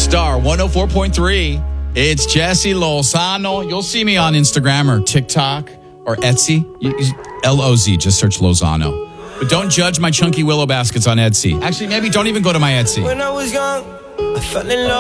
Star 104.3. It's Jesse Lozano. You'll see me on Instagram or TikTok or Etsy. L-O-Z. Just search Lozano. But don't judge my chunky willow baskets on Etsy. Actually, maybe don't even go to my Etsy. When I was young, I fell in love.